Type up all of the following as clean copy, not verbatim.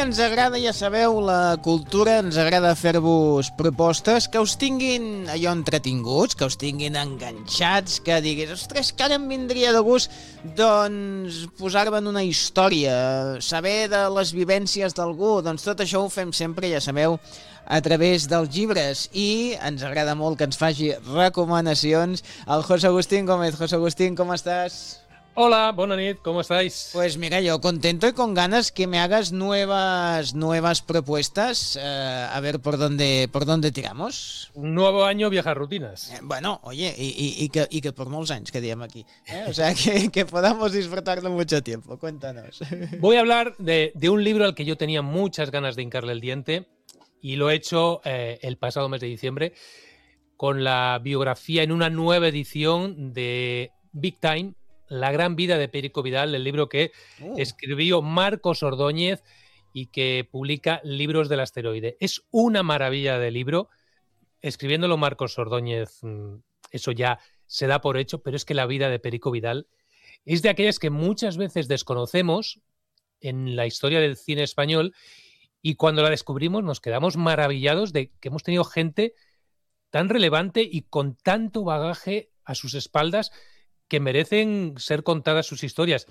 ens agrada, ja sabeu, la cultura, ens agrada fer-vos propostes que us tinguin allò entretinguts, que us tinguin enganxats, que diguis, ostres, que ara em vindria de gust, doncs, posar-me en una història, saber de les vivències d'algú, doncs tot això ho fem sempre, ja sabeu, a través dels llibres, i ens agrada molt que ens faci recomanacions el José Agustín Gómez. José Agustín, ¿cómo estás? Hola, buena nit, ¿cómo estáis? Pues mira, yo contento y con ganas que me hagas nuevas propuestas, a ver por dónde tiramos. Un nuevo año, viejas rutinas. Bueno, oye, y que por molts anys, que diem aquí. O sea, que podamos disfrutarlo mucho tiempo. Cuéntanos. Voy a hablar de un libro al que yo tenía muchas ganas de hincarle el diente y lo he hecho el pasado mes de diciembre con la biografía en una nueva edición de Big Time, La gran vida de Perico Vidal, el libro que escribió Marcos Ordóñez y que publica Libros del Asteroide. Es una maravilla de libro. Escribiéndolo Marcos Ordóñez, eso ya se da por hecho, pero es que la vida de Perico Vidal es de aquellas que muchas veces desconocemos en la historia del cine español, y cuando la descubrimos nos quedamos maravillados de que hemos tenido gente tan relevante y con tanto bagaje a sus espaldas que merecen ser contadas sus historias.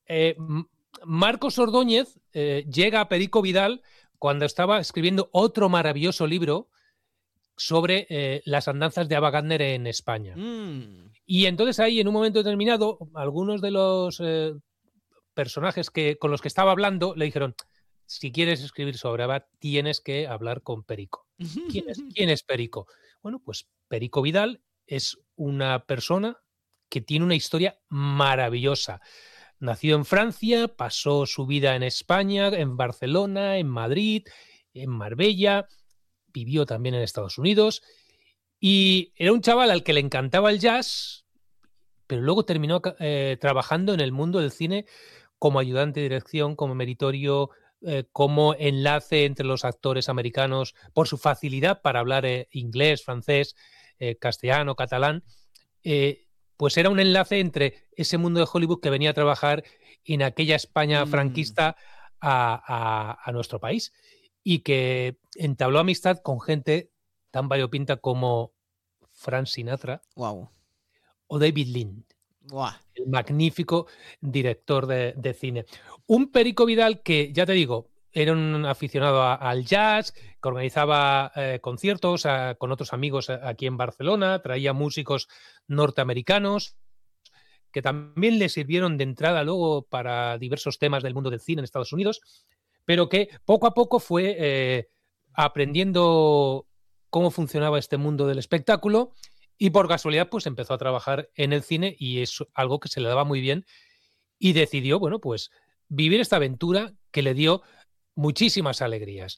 Marcos Ordóñez llega a Perico Vidal cuando estaba escribiendo otro maravilloso libro sobre las andanzas de Ava Gardner en España. Y entonces ahí, en un momento determinado, algunos de los personajes con los que estaba hablando le dijeron: si quieres escribir sobre Ava, tienes que hablar con Perico. ¿Quién es Perico? Bueno, pues Perico Vidal es una persona que tiene una historia maravillosa. Nació en Francia, pasó su vida en España, en Barcelona, en Madrid, en Marbella, vivió también en Estados Unidos, y era un chaval al que le encantaba el jazz, pero luego terminó trabajando en el mundo del cine como ayudante de dirección, como meritorio, como enlace entre los actores americanos, por su facilidad para hablar inglés, francés, castellano, catalán. Pues era un enlace entre ese mundo de Hollywood que venía a trabajar en aquella España franquista a nuestro país, y que entabló amistad con gente tan variopinta como Frank Sinatra o David Lean, el magnífico director de cine. Un Perico Vidal que, ya te digo, era un aficionado al jazz, que organizaba conciertos con otros amigos aquí en Barcelona, traía músicos norteamericanos que también le sirvieron de entrada luego para diversos temas del mundo del cine en Estados Unidos, pero que poco a poco fue aprendiendo cómo funcionaba este mundo del espectáculo, y por casualidad pues empezó a trabajar en el cine, y es algo que se le daba muy bien, y decidió, bueno, pues vivir esta aventura que le dio muchísimas alegrías.